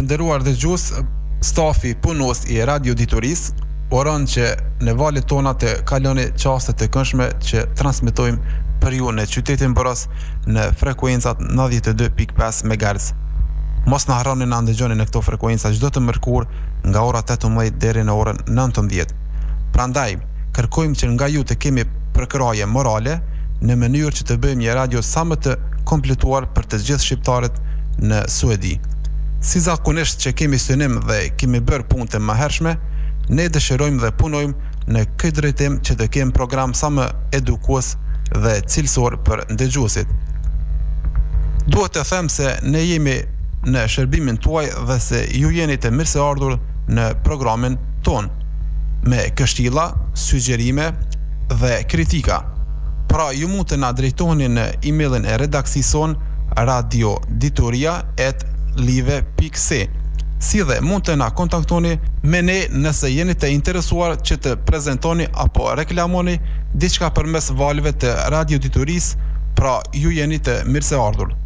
Të nderuar dëgjues, stafi punës i radioditorisë uron që në valët tona të kaloni qaste të këndshme që transmetojmë për ju në qytetin Boros në frekuencat 92.5 MHz. Mos na harroni na ndëgjoni në këto frekuenca çdo të mërkurë nga ora 18 deri në orën 19. Prandaj, kërkojmë që nga ju të kemi përkraje morale në mënyrë që të bëjmë një radio sa më të kompletuar për të gjithë shqiptarët në Suedi. Si zakonisht që kemi synim dhe kemi bërë punë të mëhershme, ne dëshirojmë dhe punojmë në këtë drejtim që të kemi program sa më edukues dhe cilësor për ndëgjuesit. Duhet të them se ne jemi në shërbimin tuaj dhe se ju jeni të mirëseardhur në programin ton, me këshilla, sugjerime dhe kritika. Pra ju mund të na drejtoni në emailin e redaksisë sonë radioditoria@live.se. Si dhe mund të na kontaktoni me ne nëse jeni të interesuar që të prezentoni apo reklamoni diçka përmes valëve të radioditorisë, pra ju jeni të mirëseardhur.